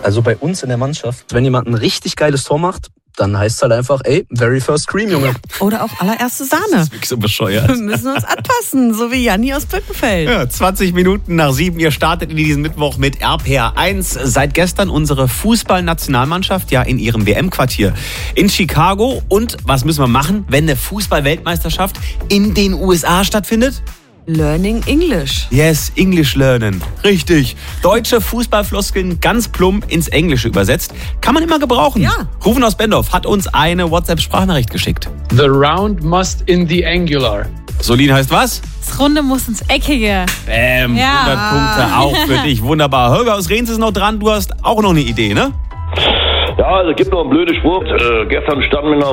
Also bei uns in der Mannschaft, wenn jemand ein richtig geiles Tor macht, dann heißt es halt einfach, ey, very first cream, Junge. Oder auch allererste Sahne. Das ist wirklich so bescheuert. Wir müssen uns anpassen, so wie Janni aus Birkenfeld. Ja, 20 Minuten nach 7. Ihr startet in diesen Mittwoch mit RPR1. Seit gestern unsere Fußballnationalmannschaft ja in ihrem WM-Quartier in Chicago. Und was müssen wir machen, wenn eine Fußball-Weltmeisterschaft in den USA stattfindet? Learning English. Yes, English lernen. Richtig. Deutsche Fußballfloskeln ganz plump ins Englische übersetzt. Kann man immer gebrauchen. Ja. Rufen aus Bendorf hat uns eine WhatsApp-Sprachnachricht geschickt. The round must in the angular. Solin heißt was? Das Runde muss ins Eckige. Bäm, Ja. 100 Punkte auch für dich. Wunderbar. Holger aus Rehns ist noch dran. Du hast auch noch eine Idee, ne? Ja, es gibt noch einen blöden Spruch. Gestern standen wir noch